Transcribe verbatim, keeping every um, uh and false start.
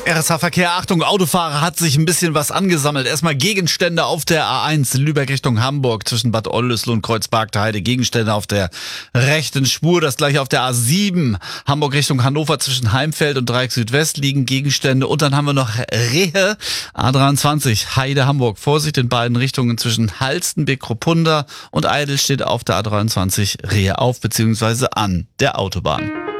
R S H-Verkehr, Achtung, Autofahrer, hat sich ein bisschen was angesammelt. Erstmal Gegenstände auf der A eins, Lübeck Richtung Hamburg, zwischen Bad Oldesloe und Kreuzberg-Heide. Gegenstände auf der rechten Spur. Das gleiche auf der A sieben, Hamburg Richtung Hannover, zwischen Heimfeld und Dreieck Südwest liegen Gegenstände. Und dann haben wir noch Rehe, A dreiundzwanzig, Heide Hamburg. Vorsicht in beiden Richtungen zwischen Halstenbek, Kropunda und Eidel steht auf der A dreiundzwanzig Rehe auf bzw. an der Autobahn.